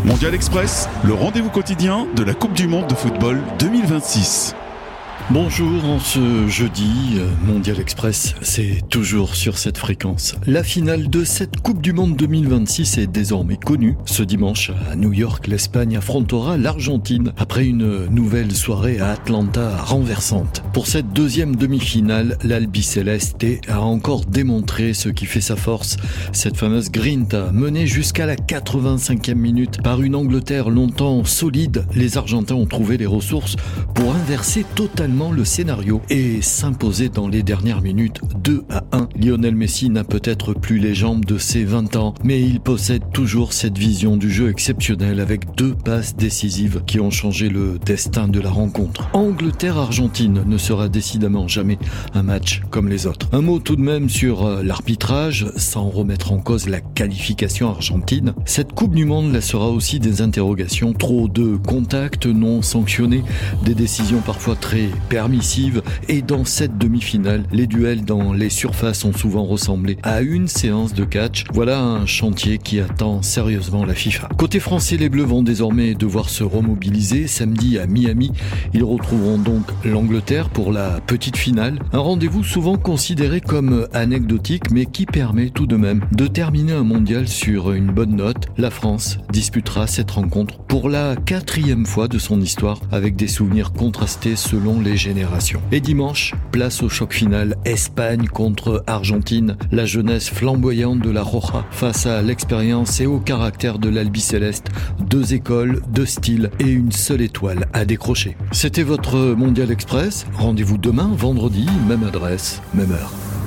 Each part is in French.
Mondial Express, le rendez-vous quotidien de la Coupe du Monde de football 2026. Bonjour, en ce jeudi, Mondial Express, c'est toujours sur cette fréquence. La finale de cette Coupe du Monde 2026 est désormais connue. Ce dimanche, à New York, l'Espagne affrontera l'Argentine après une nouvelle soirée à Atlanta renversante. Pour cette deuxième demi-finale, l'Albiceleste a encore démontré ce qui fait sa force. Cette fameuse grinta, menée jusqu'à la 85e minute par une Angleterre longtemps solide, les Argentins ont trouvé les ressources pour inverser totalement le scénario et s'imposer dans les dernières minutes 2-1. Lionel Messi n'a peut-être plus les jambes de ses 20 ans, mais il possède toujours cette vision du jeu exceptionnelle avec 2 passes décisives qui ont changé le destin de la rencontre. Angleterre-Argentine ne sera décidément jamais un match comme les autres. Un mot tout de même sur l'arbitrage, sans remettre en cause la qualification argentine. Cette Coupe du Monde laissera aussi des interrogations, trop de contacts non sanctionnés, des décisions parfois très permissive, et dans cette demi-finale, les duels dans les surfaces ont souvent ressemblé à une séance de catch. Voilà un chantier qui attend sérieusement la FIFA. Côté français, les Bleus vont désormais devoir se remobiliser. Samedi à Miami, ils retrouveront donc l'Angleterre pour la petite finale. Un rendez-vous souvent considéré comme anecdotique, mais qui permet tout de même de terminer un mondial sur une bonne note. La France disputera cette rencontre pour la 4e fois de son histoire, avec des souvenirs contrastés selon les générations. Et dimanche, place au choc final, Espagne contre Argentine, la jeunesse flamboyante de la Roja face à l'expérience et au caractère de l'Albiceleste, 2 écoles, 2 styles et une seule étoile à décrocher. C'était votre Mondial Express. Rendez-vous demain, vendredi, même adresse, même heure.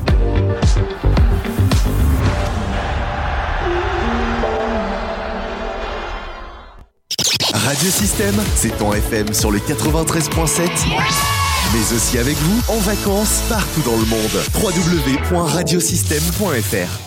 Radio Système, c'est ton FM sur le 93.7, mais aussi avec vous en vacances partout dans le monde. www.radiosystème.fr